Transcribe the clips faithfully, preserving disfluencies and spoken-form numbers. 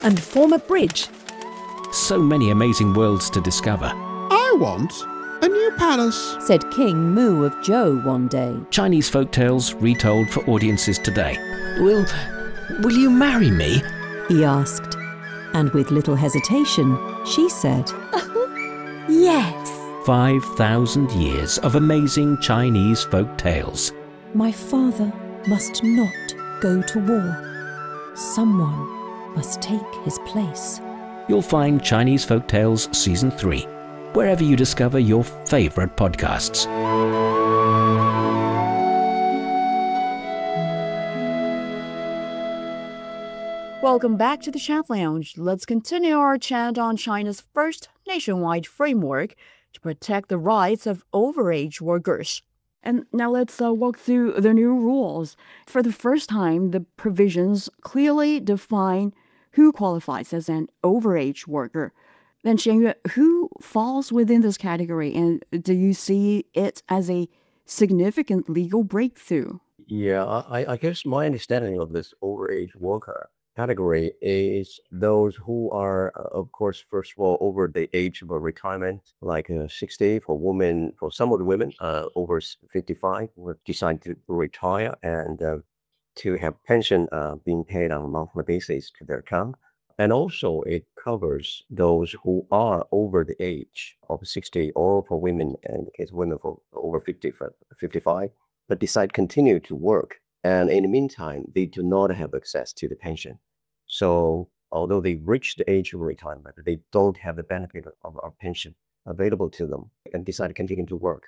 and form a bridge. So many amazing worlds to discover. I want a new palace, said King Mu of Zhou one day. Chinese folktales retold for audiences today. Will, will you marry me? He asked. And with little hesitation, she said, Yes. Five thousand years of amazing Chinese folk tales. My father must not go to war. Someone must take his place. You'll find Chinese Folk Tales Season three, wherever you discover your favorite podcasts. Welcome back to the Chat Lounge. Let's continue our chat on China's first nationwide framework to protect the rights of overage workers. And now let's uh, walk through the new rules. For the first time, the provisions clearly define who qualifies as an overage worker. Then, Xianyue, who falls within this category, and do you see it as a significant legal breakthrough? Yeah, I, I guess my understanding of this overage worker category is those who are, uh, of course, first of all, over the age of a retirement, like uh, sixty for women, for some of the women uh, over fifty-five who decide to retire and uh, to have pension uh, being paid on a monthly basis to their account. And also it covers those who are over the age of sixty, or for women, in the case of women for over fifty, fifty-five, but decide continue to work. And in the meantime, they do not have access to the pension. So although they reach the age of retirement, they don't have the benefit of our pension available to them and decide to continue to work.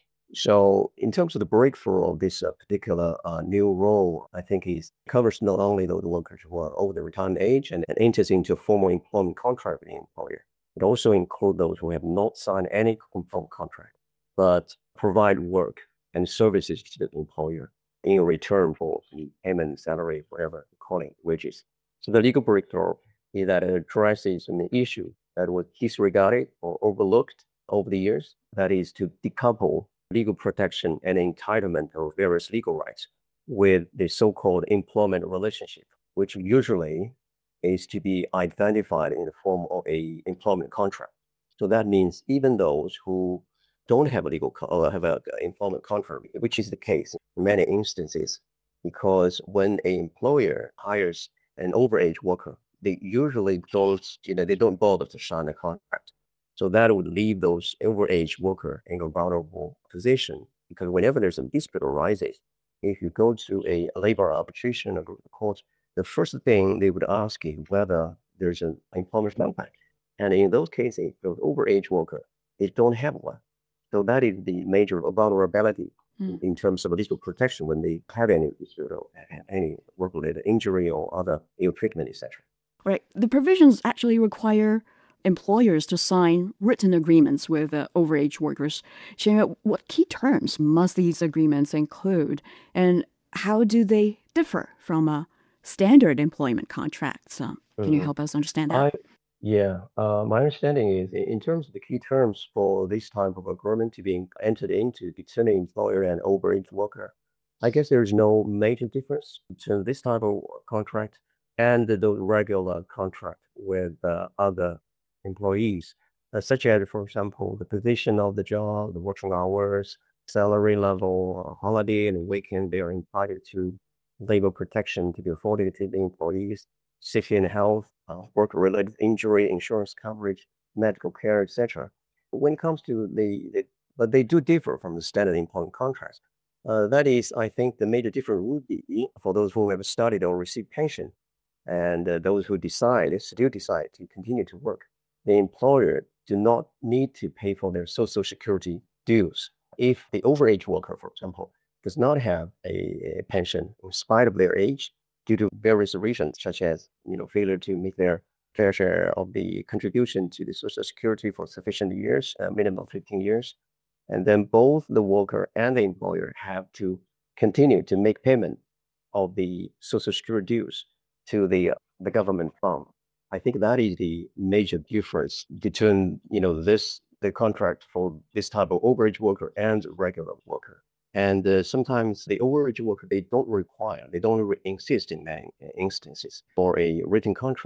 So in terms of the breakthrough of this uh, particular uh, new role, I think it covers not only those workers who are over the retirement age and, and enters into a formal employment contract with the employer, it also includes those who have not signed any employment contract, but provide work and services to the employer in return for the payment, salary, whatever you call it, wages. So the legal breakthrough is that it addresses an issue that was disregarded or overlooked over the years, that is to decouple legal protection and entitlement of various legal rights with the so-called employment relationship, which usually is to be identified in the form of a employment contract. So that means even those who don't have a legal co- or have an employment contract, which is the case in many instances, because when an employer hires an overage worker, they usually don't, you know, they don't bother to sign a contract. So that would leave those overage worker in a vulnerable position, because whenever there's a dispute arises, if you go to a labor arbitration or court, the first thing they would ask you whether there's an employment contract. And in those cases, those overage worker, they don't have one. So that is the major vulnerability mm. in terms of legal protection when they have any dispute or any work-related injury or other ill treatment, et cetera. Right. The provisions actually require employers to sign written agreements with uh, overage workers. Xianyue, what key terms must these agreements include, and how do they differ from uh, standard employment contracts? Um, can mm-hmm. you help us understand that? I, yeah, uh, my understanding is in terms of the key terms for this type of agreement to be entered into between an employer and overage worker, I guess there is no major difference between this type of contract and the regular contract with uh, other employees, uh, such as, for example, the position of the job, the working hours, salary level, uh, holiday and weekend. They are entitled to labor protection to be afforded to the employees, safety and health, uh, work-related injury, insurance coverage, medical care, et cetera. When it comes to the, the, but they do differ from the standard employment contracts. Uh, that is, I think the major difference would be for those who have studied or received pension, and uh, those who decide, still decide to continue to work. The employer do not need to pay for their social security dues. If the overage worker, for example, does not have a, a pension in spite of their age due to various reasons, such as, you know, failure to make their fair share of the contribution to the social security for sufficient years, uh, minimum fifteen years, and then both the worker and the employer have to continue to make payment of the social security dues to the, uh, the government fund. I think that is the major difference between, you know, this, the contract for this type of overage worker and regular worker. And uh, sometimes the overage worker, they don't require, they don't re- insist in many instances for a written contract.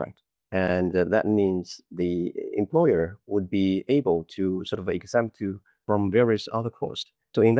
And uh, that means the employer would be able to sort of exempt you from various other costs. So in that